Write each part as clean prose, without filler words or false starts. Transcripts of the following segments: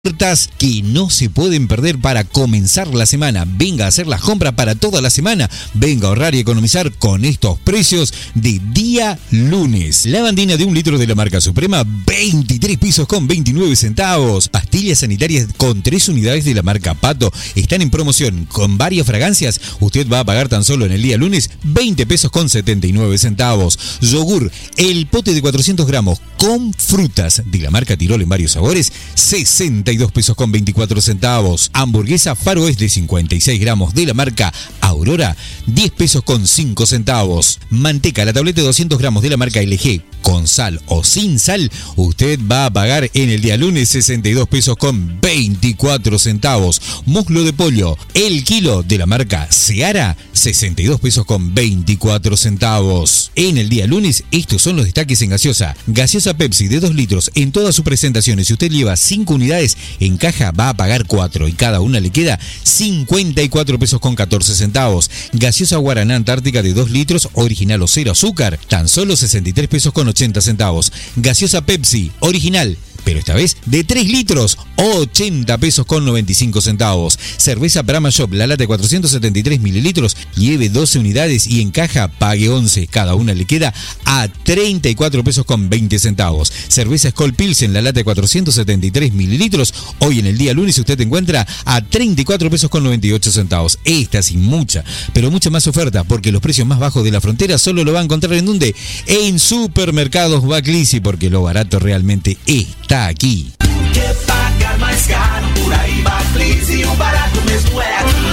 Ofertas que no se pueden perder para comenzar la semana. Venga a hacer las compras para toda la semana. Venga a ahorrar y economizar con estos precios de día lunes. Lavandina de 1 litro de la marca Suprema, 23 pesos con 29 centavos. Pastillas sanitarias con 3 unidades de la marca Pato. Están en promoción con varias fragancias. Usted va a pagar tan solo en el día lunes 20 pesos con 79 centavos. Yogur, el pote de 400 gramos con frutas de la marca Tirol en varios sabores, 62 pesos con 24 centavos. Hamburguesa Faro es de 56 gramos de la marca Aurora, 10 pesos con 5 centavos. Manteca, la tableta de 200 gramos de la marca LG, con sal o sin sal, usted va a pagar en el día lunes 62 pesos con 24 centavos. Muslo de pollo, el kilo de la marca Seara, 62 pesos con 24 centavos. En el día lunes, estos son los destaques en gaseosa. Gaseosa Pepsi de 2 litros en todas sus presentaciones. Si usted lleva 5 unidades en caja, va a pagar 4 y cada una le queda 54 pesos con 14 centavos. Gaseosa Guaraná Antártica de 2 litros, original o cero azúcar, tan solo 63 pesos con 80 centavos. Gaseosa Pepsi, original, pero esta vez de 3 litros, 80 pesos con 95 centavos. Cerveza Brahma Shop, la lata de 473 mililitros, lleve 12 unidades y en caja pague 11. Cada una le queda a 34 pesos con 20 centavos. Cerveza Skol Pilsen, la lata de 473 mililitros, hoy en el día lunes usted encuentra a 34 pesos con 98 centavos. Esta sin mucha, pero mucha más oferta, porque los precios más bajos de la frontera solo lo va a encontrar ¿en dónde? En Supermercados Baclisi, porque lo barato realmente está aquí. Que pagar mais caro por aí, Baclisi, o barato mesmo é aqui.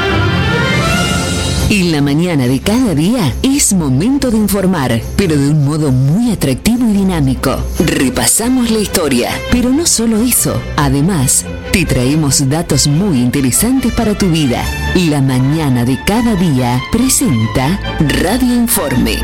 En la mañana de cada día es momento de informar, pero de un modo muy atractivo y dinámico. Repasamos la historia, pero no solo eso. Además, te traemos datos muy interesantes para tu vida. La mañana de cada día presenta Radio Informe.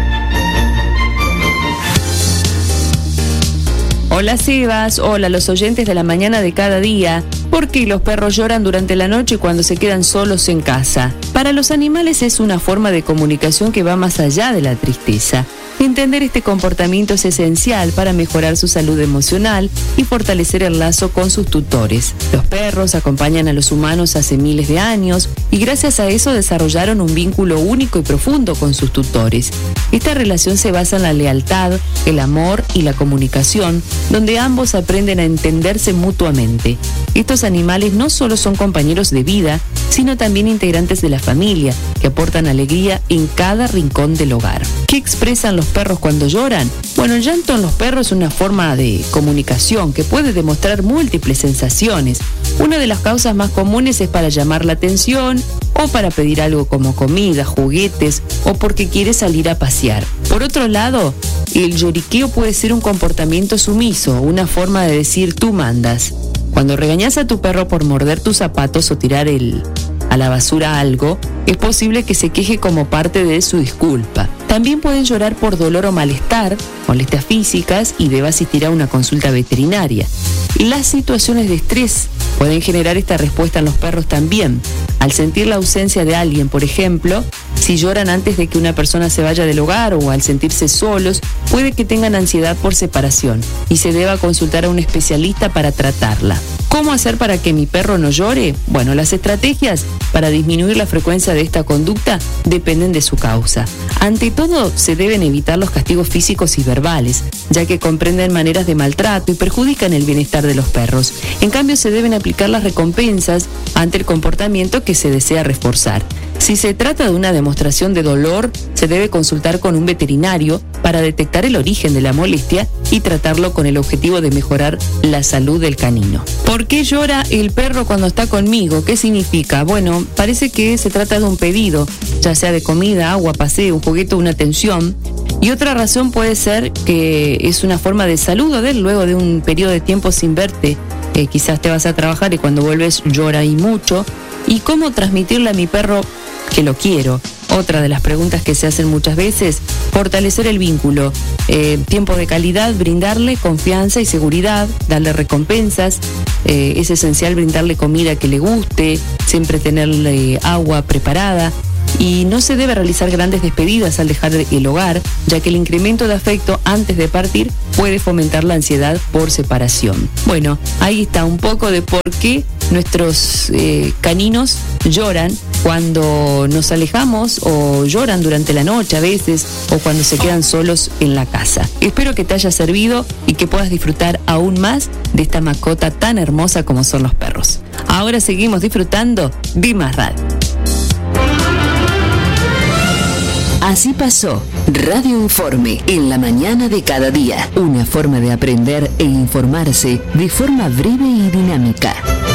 Hola Sebas, hola los oyentes de la mañana de cada día. ¿Por qué los perros lloran durante la noche cuando se quedan solos en casa? Para los animales es una forma de comunicación que va más allá de la tristeza. Entender este comportamiento es esencial para mejorar su salud emocional y fortalecer el lazo con sus tutores. Los perros acompañan a los humanos hace miles de años y gracias a eso desarrollaron un vínculo único y profundo con sus tutores. Esta relación se basa en la lealtad, el amor y la comunicación, donde ambos aprenden a entenderse mutuamente. Estos animales no solo son compañeros de vida, sino también integrantes de la familia, que aportan alegría en cada rincón del hogar. ¿Qué expresan los perros cuando lloran? Bueno, el llanto en los perros es una forma de comunicación que puede demostrar múltiples sensaciones. Una de las causas más comunes es para llamar la atención o para pedir algo como comida, juguetes o porque quiere salir a pasear. Por otro lado, el lloriqueo puede ser un comportamiento sumiso, una forma de decir tú mandas. Cuando regañas a tu perro por morder tus zapatos o tirar a la basura algo, es posible que se queje como parte de su disculpa. También pueden llorar por dolor o malestar, molestias físicas y deba asistir a una consulta veterinaria. Las situaciones de estrés pueden generar esta respuesta en los perros también. Al sentir la ausencia de alguien, por ejemplo, si lloran antes de que una persona se vaya del hogar o al sentirse solos, puede que tengan ansiedad por separación y se deba consultar a un especialista para tratarla. ¿Cómo hacer para que mi perro no llore? Bueno, las estrategias para disminuir la frecuencia de esta conducta dependen de su causa. Ante todo, se deben evitar los castigos físicos y verbales, ya que comprenden maneras de maltrato y perjudican el bienestar de los perros. En cambio, se deben aplicar las recompensas ante el comportamiento que se desea reforzar. Si se trata de una demostración de dolor, se debe consultar con un veterinario para detectar el origen de la molestia y tratarlo con el objetivo de mejorar la salud del canino. ¿Por qué llora el perro cuando está conmigo? ¿Qué significa? Bueno, parece que se trata de un pedido, ya sea de comida, agua, paseo, un juguete o una atención. Y otra razón puede ser que es una forma de saludo de él luego de un periodo de tiempo sin verte. Quizás te vas a trabajar y cuando vuelves llora y mucho. ¿Y cómo transmitirle a mi perro que lo quiero? Otra de las preguntas que se hacen muchas veces, fortalecer el vínculo, tiempo de calidad, brindarle confianza y seguridad, darle recompensas, es esencial brindarle comida que le guste, siempre tenerle agua preparada. y no se debe realizar grandes despedidas al dejar el hogar, ya que el incremento de afecto antes de partir puede fomentar la ansiedad por separación. Bueno, ahí está un poco de por qué nuestros caninos lloran cuando nos alejamos, o lloran durante la noche a veces, o cuando se quedan solos en la casa. Espero que te haya servido y que puedas disfrutar aún más de esta mascota tan hermosa como son los perros. Ahora seguimos disfrutando de Más Radio. Así pasó Radio Informe en la mañana de cada día. Una forma de aprender e informarse de forma breve y dinámica.